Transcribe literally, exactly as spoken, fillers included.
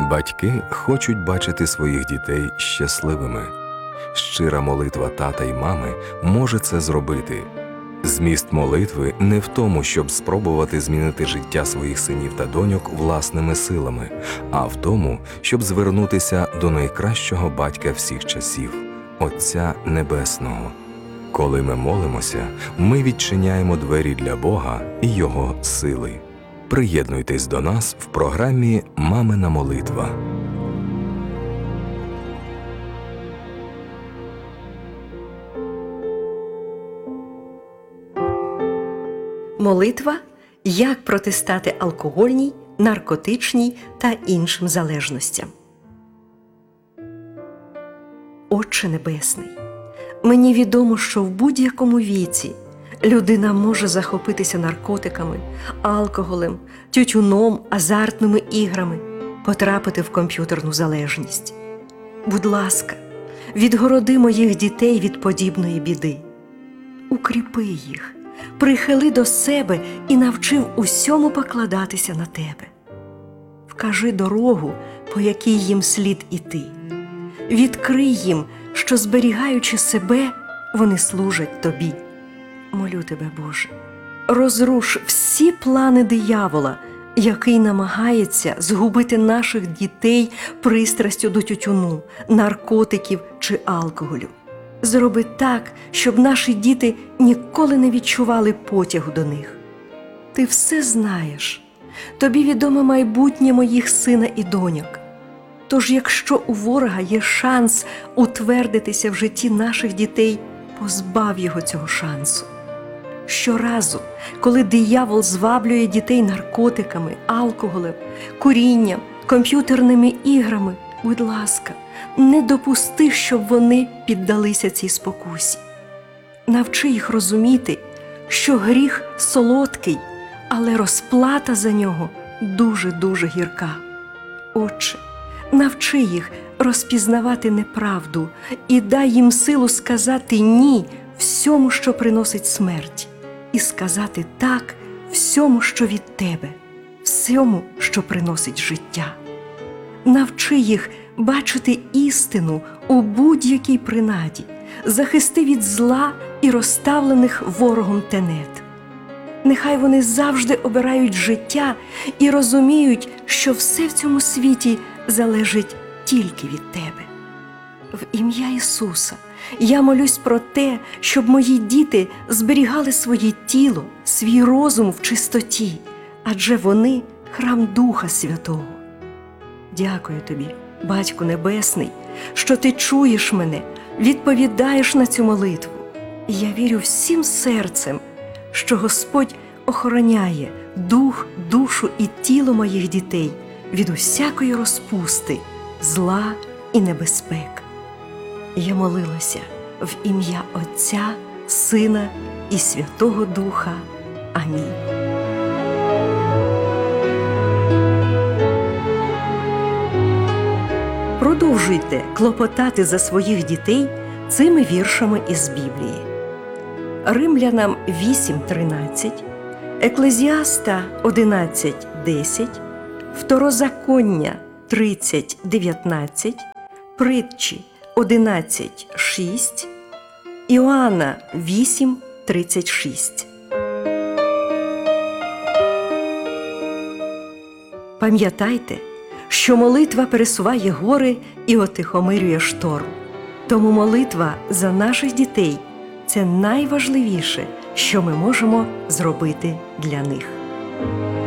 Батьки хочуть бачити своїх дітей щасливими. Щира молитва тата й мами може це зробити. Зміст молитви не в тому, щоб спробувати змінити життя своїх синів та доньок власними силами, а в тому, щоб звернутися до найкращого батька всіх часів – Отця Небесного. Коли ми молимося, ми відчиняємо двері для Бога і Його сили. Приєднуйтесь до нас в програмі «Мамина молитва». Молитва – як протистати алкогольній, наркотичній та іншим залежностям. Отче Небесний, мені відомо, що в будь-якому віці людина може захопитися наркотиками, алкоголем, тютюном, азартними іграми, потрапити в комп'ютерну залежність. Будь ласка, відгороди моїх дітей від подібної біди. Укріпи їх, прихили до себе і навчи усьому покладатися на тебе. Вкажи дорогу, по якій їм слід іти. Відкрий їм, що, зберігаючи себе, вони служать тобі. Молю тебе, Боже, розруш всі плани диявола, який намагається згубити наших дітей пристрастю до тютюну, наркотиків чи алкоголю. Зроби так, щоб наші діти ніколи не відчували потягу до них. Ти все знаєш. Тобі відоме майбутнє моїх сина і доньок. Тож, якщо у ворога є шанс утвердитися в житті наших дітей, позбав його цього шансу. Щоразу, коли диявол зваблює дітей наркотиками, алкоголем, курінням, комп'ютерними іграми, будь ласка, не допусти, щоб вони піддалися цій спокусі. Навчи їх розуміти, що гріх солодкий, але розплата за нього дуже-дуже гірка. Отче, навчи їх розпізнавати неправду і дай їм силу сказати «ні» всьому, що приносить смерть, і сказати «так» всьому, що від тебе, всьому, що приносить життя. Навчи їх бачити істину у будь-якій принаді, захисти від зла і розставлених ворогом тенет. Нехай вони завжди обирають життя і розуміють, що все в цьому світі залежить тільки від тебе. В ім'я Ісуса я молюсь про те, щоб мої діти зберігали своє тіло, свій розум в чистоті, адже вони – храм Духа Святого. Дякую тобі, Батьку Небесний, що ти чуєш мене, відповідаєш на цю молитву. І я вірю всім серцем, що Господь охороняє дух, душу і тіло моїх дітей від усякої розпусти, зла і небезпек. Я молилася в ім'я Отця, Сина і Святого Духа. Амінь. Продовжуйте клопотати за своїх дітей цими віршами із Біблії. Римлянам вісім тринадцять, Еклезіаста одинадцять десять, Второзаконня тридцять дев'ятнадцять, Притчі одинадцять шість, Іоанна вісім тридцять шість. Пам'ятайте, що молитва пересуває гори і отихомирює шторм. Тому молитва за наших дітей – це найважливіше, що ми можемо зробити для них.